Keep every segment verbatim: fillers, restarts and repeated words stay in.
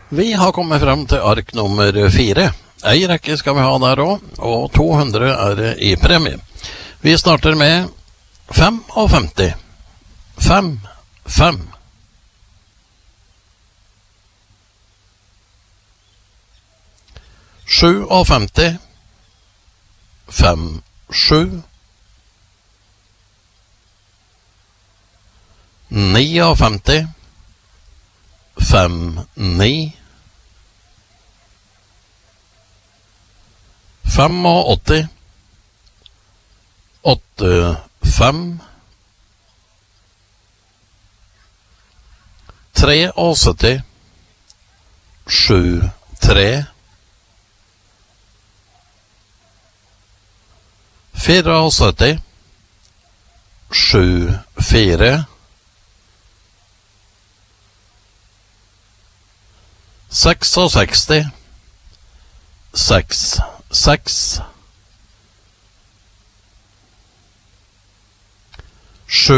Vi har kommet frem til ark nummer fire. Ei rekke skal vi ha der også, og to hundre er det i premie. Vi starter med fem og femti. Fem, fem. Sju og femti. Fem, sju. Ni og femti. Fem, ni. Fem og åtti. Åtte, fem. Tre og sytti. Sju, tre. Fire og sytti. Sju, fire. Seks og seksti. Seks, seks. Sju.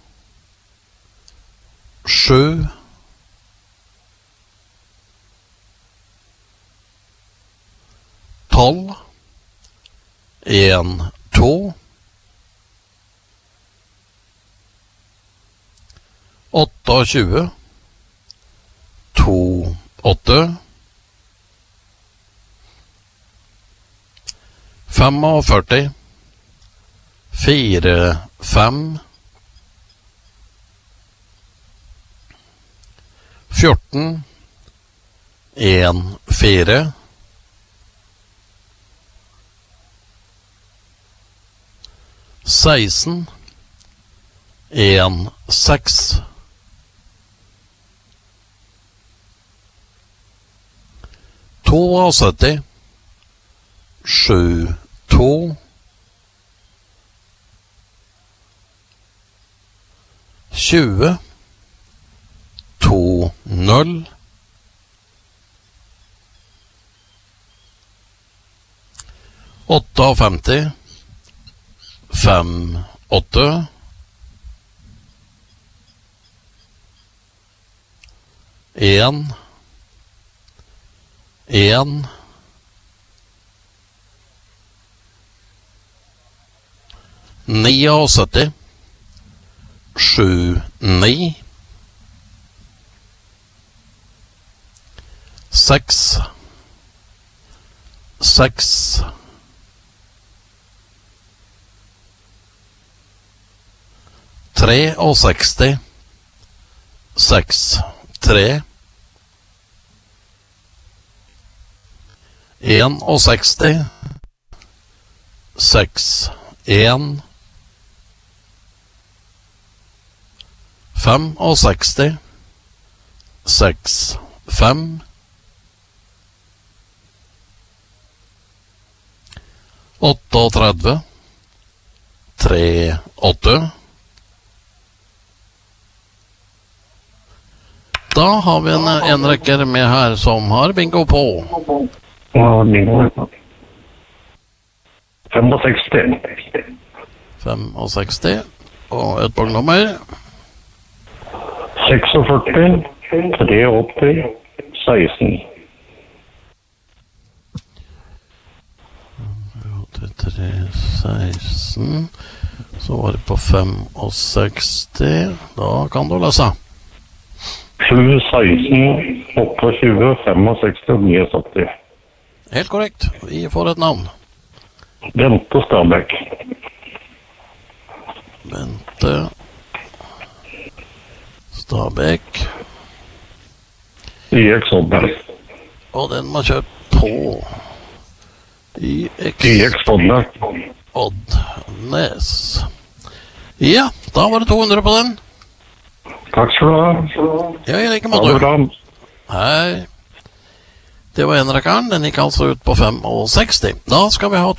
Sju. Tolv. En, to. Åtte og tjue. To, åtte. Fem og førti. Fire, fem. Fjorten. En, fire. Seksten. En, seks. To og sytti. Sju, to. Tjue. To, null. Åtte og femti. Fem, åtte. En. En. Ni og sytti. Sju, ni. Seks. Seks. Tre og seksti. Seks, tre. En og seksti. Seks, en. Fem og seksti. Seks, fem. Åtte og tredve. Tre, åtte. Da har vi en, en rekker med her som har bingo på. Ja, bingo på. Fem og seksti. Fem og seksti. Og et bagnummer. Seks og førti. Tre åtti. Seksten. Tre, seksten. Så var det på fem og seksti. Da kan du lese. Sju, seksten, åtte og tjue, fem og seksti og ni og sytti. Helt korrekt. Vi får et navn. Bente Stabæk. Bente Stabæk. I X Oddnes. Og den må kjøpe på I X I X Oddnes. Oddnes. Ja, da var det to hundre på den. Takk skal du ha. Ja, i like måte. Ha det bra. Hei. Det var en rekkeren. Den gikk altså ut på fem og seksti. Da skal vi ha